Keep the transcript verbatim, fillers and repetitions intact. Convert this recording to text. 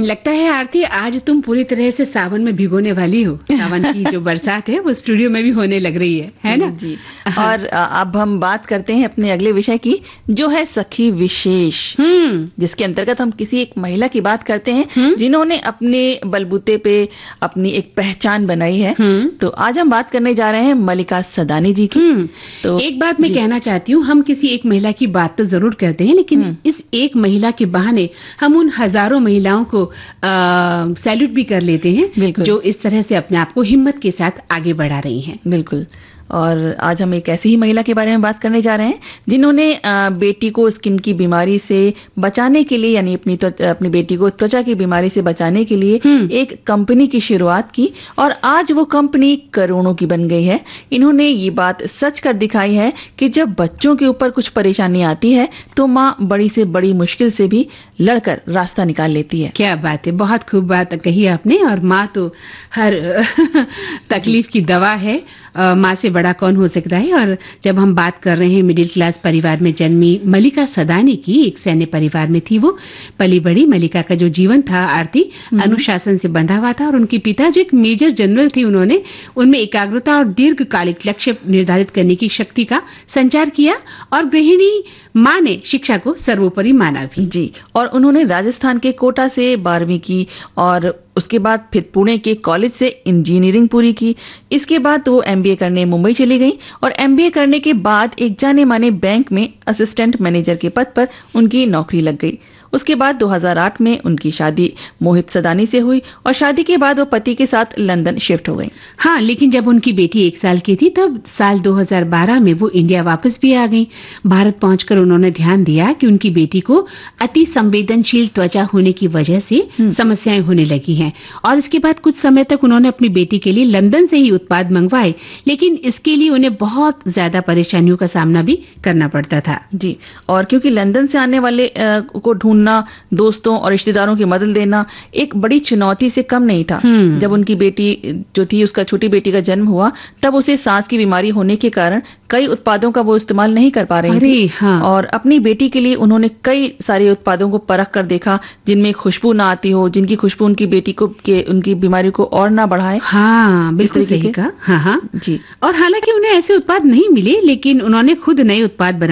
लगता है आरती आज तुम पूरी तरह से सावन में भिगोने वाली हो। सावन की जो बरसात है वो स्टूडियो में भी होने लग रही है, है ना जी। और अब हम बात करते हैं अपने अगले विषय की, जो है सखी विशेष, जिसके अंतर्गत हम किसी एक महिला की बात करते हैं जिन्होंने अपने बलबूते पे अपनी एक पहचान बनाई है। तो आज हम बात करने जा रहे हैं मल्लिका सदानी जी की। तो एक बात मैं कहना चाहती हूँ, हम किसी एक महिला की बात तो जरूर करते हैं, लेकिन इस एक महिला के बहाने हम उन हजारों महिलाओं को सैल्यूट भी कर लेते हैं जो इस तरह से अपने आप को हिम्मत के साथ आगे बढ़ा रही हैं। बिल्कुल। और आज हम एक ऐसी ही महिला के बारे में बात करने जा रहे हैं जिन्होंने बेटी को स्किन की बीमारी से बचाने के लिए, यानी अपनी अपनी बेटी को त्वचा की बीमारी से बचाने के लिए एक कंपनी की शुरुआत की और आज वो कंपनी करोड़ों की बन गई है। इन्होंने ये बात सच कर दिखाई है कि जब बच्चों के ऊपर कुछ परेशानी आती है तो माँ बड़ी से बड़ी मुश्किल से भी लड़कर रास्ता निकाल लेती है। क्या बात है, बहुत खूब बात कही आपने। और माँ तो हर तकलीफ की दवा है, माँ से बड़ा कौन हो सकता है। और जब हम बात कर रहे हैं मिडिल क्लास परिवार में जन्मी मल्लिका सदानी की, एक सैन्य परिवार में थी वो पली बड़ी। मल्लिका का जो जीवन था आरती अनुशासन से बंधा हुआ था और उनके पिता जो एक मेजर जनरल थे, उन्होंने उनमें एकाग्रता और दीर्घकालिक लक्ष्य निर्धारित करने की शक्ति का संचार किया और गृहिणी माँ ने शिक्षा को सर्वोपरि माना भी। जी। और उन्होंने राजस्थान के कोटा से बारहवीं की और उसके बाद फिर पुणे के कॉलेज से इंजीनियरिंग पूरी की। इसके बाद वो एमबीए करने मुंबई चली गई और एमबीए करने के बाद एक जाने माने बैंक में असिस्टेंट मैनेजर के पद पर उनकी नौकरी लग गई। उसके बाद दो हज़ार आठ में उनकी शादी मोहित सदानी से हुई और शादी के बाद वो पति के साथ लंदन शिफ्ट हो गई। हाँ, लेकिन जब उनकी बेटी एक साल की थी तब साल दो हज़ार बारह में वो इंडिया वापस भी आ गई। भारत पहुंचकर उन्होंने ध्यान दिया कि उनकी बेटी को अति संवेदनशील त्वचा होने की वजह से समस्याएं होने लगी हैं और इसके बाद कुछ समय तक उन्होंने अपनी बेटी के लिए लंदन से ही उत्पाद मंगवाए, लेकिन इसके लिए उन्हें बहुत ज्यादा परेशानियों का सामना भी करना पड़ता था। जी। और क्योंकि लंदन से आने वाले को ढूंढना, दोस्तों और रिश्तेदारों की मदद लेना एक बड़ी चुनौती से कम नहीं था। जब उनकी बेटी जो थी, उसका छोटी बेटी का जन्म हुआ, तब उसे सांस की बीमारी होने के कारण कई उत्पादों का वो इस्तेमाल नहीं कर पा रही थी। हाँ। और अपनी बेटी के लिए उन्होंने कई सारे उत्पादों को परख कर देखा जिनमें खुशबू ना आती हो, जिनकी खुशबू उनकी बेटी को के, उनकी बीमारी को और ना बढ़ाए। हाँ, बिल्कुल सही कहा। हाँ हाँ जी। और हालांकि उन्हें ऐसे उत्पाद नहीं मिले, लेकिन उन्होंने खुद नए उत्पाद बनाए।